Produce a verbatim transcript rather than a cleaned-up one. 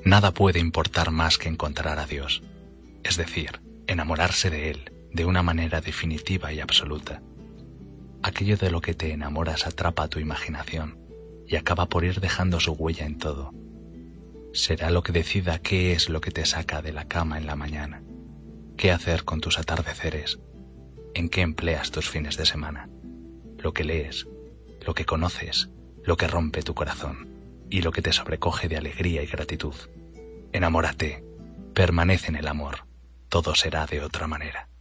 Nada puede importar más que encontrar a Dios, es decir, enamorarse de Él de una manera definitiva y absoluta. Aquello de lo que te enamoras atrapa tu imaginación y acaba por ir dejando su huella en todo. Será lo que decida qué es lo que te saca de la cama en la mañana, qué hacer con tus atardeceres, en qué empleas tus fines de semana, lo que lees, lo que conoces, lo que rompe tu corazón y lo que te sobrecoge de alegría y gratitud. Enamórate, permanece en el amor, todo será de otra manera.